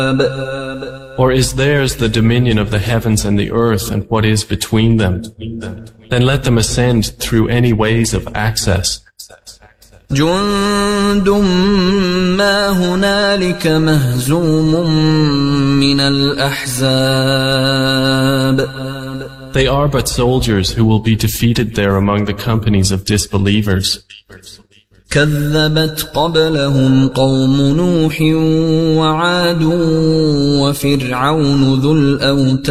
Or is theirs the dominion of the heavens and the earth and what is between them? Then let them ascend through any ways of access. جند ما هنالك مهزوم من الأحزاب. They are but soldiers who will be defeated there among the companies of disbelievers. كذبت قبلهم قوم نوح وعاد وفرعون ذو الأوتاد